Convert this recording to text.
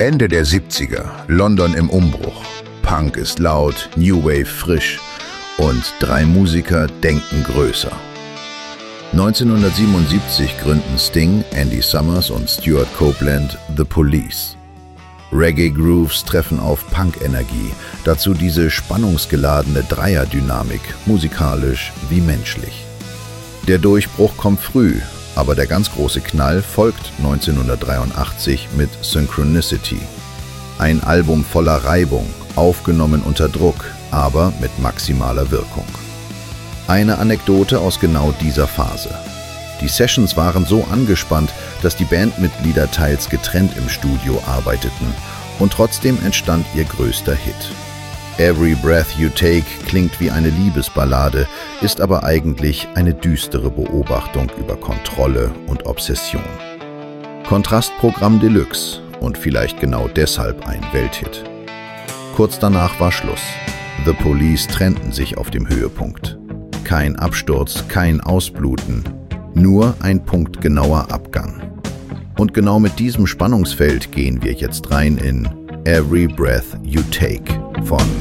Ende der 70er, London im Umbruch. Punk ist laut, New Wave frisch und 3 Musiker denken größer. 1977 gründen Sting, Andy Summers und Stuart Copeland The Police. Reggae-Grooves treffen auf Punk-Energie, dazu diese spannungsgeladene Dreierdynamik, musikalisch wie menschlich. Der Durchbruch kommt früh, aber der ganz große Knall folgt 1983 mit Synchronicity. Ein Album voller Reibung, aufgenommen unter Druck, aber mit maximaler Wirkung. Eine Anekdote aus genau dieser Phase. Die Sessions waren so angespannt, dass die Bandmitglieder teils getrennt im Studio arbeiteten und trotzdem entstand ihr größter Hit. Every Breath You Take klingt wie eine Liebesballade, ist aber eigentlich eine düstere Beobachtung über Kontrolle und Obsession. Kontrastprogramm Deluxe und vielleicht genau deshalb ein Welthit. Kurz danach war Schluss. The Police trennten sich auf dem Höhepunkt. Kein Absturz, kein Ausbluten, nur ein punktgenauer Abgang. Und genau mit diesem Spannungsfeld gehen wir jetzt rein in Every Breath You Take von